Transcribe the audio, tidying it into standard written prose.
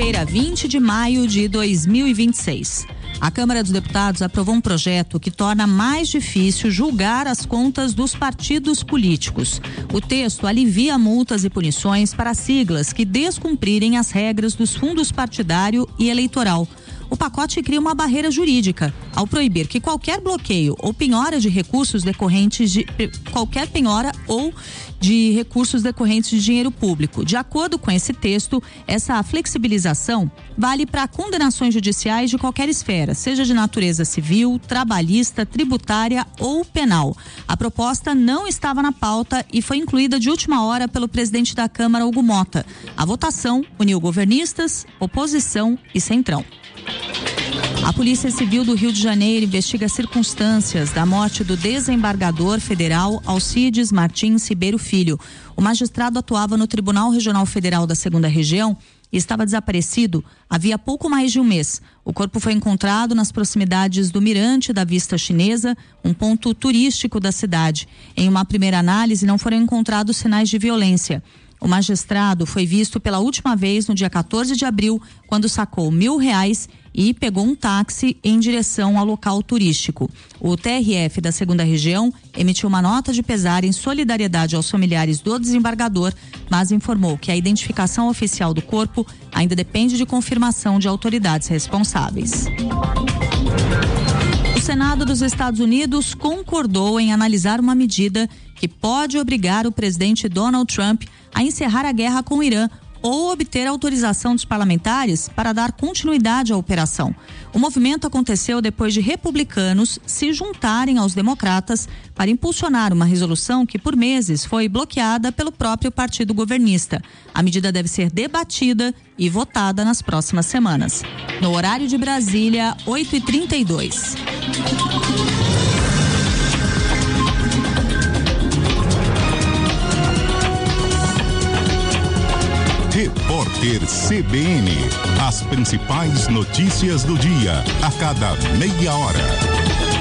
segunda-feira, 20 de maio de 2026. A Câmara dos Deputados aprovou um projeto que torna mais difícil julgar as contas dos partidos políticos. O texto alivia multas e punições para siglas que descumprirem as regras dos fundos partidário e eleitoral. O pacote cria uma barreira jurídica ao proibir que qualquer bloqueio ou penhora de recursos decorrentes de recursos decorrentes de dinheiro público. De acordo com esse texto, essa flexibilização vale para condenações judiciais de qualquer esfera, seja de natureza civil, trabalhista, tributária ou penal. A proposta não estava na pauta e foi incluída de última hora pelo presidente da Câmara, Hugo Mota. A votação uniu governistas, oposição e centrão. A Polícia Civil do Rio de Janeiro investiga as circunstâncias da morte do desembargador federal Alcides Martins Ribeiro Filho. O magistrado atuava no Tribunal Regional Federal da 2ª Região e estava desaparecido havia pouco mais de um mês. O corpo foi encontrado nas proximidades do Mirante da Vista Chinesa, um ponto turístico da cidade. Em uma primeira análise, não foram encontrados sinais de violência. O magistrado foi visto pela última vez no dia 14 de abril, quando sacou R$1.000 e pegou um táxi em direção ao local turístico. O TRF da 2ª Região emitiu uma nota de pesar em solidariedade aos familiares do desembargador, mas informou que a identificação oficial do corpo ainda depende de confirmação de autoridades responsáveis. O Senado dos Estados Unidos concordou em analisar uma medida que pode obrigar o presidente Donald Trump a encerrar a guerra com o Irã ou obter autorização dos parlamentares para dar continuidade à operação. O movimento aconteceu depois de republicanos se juntarem aos democratas para impulsionar uma resolução que por meses foi bloqueada pelo próprio partido governista. A medida deve ser debatida e votada nas próximas semanas. No horário de Brasília, 8h32. Repórter CBN. As principais notícias do dia, a cada meia hora.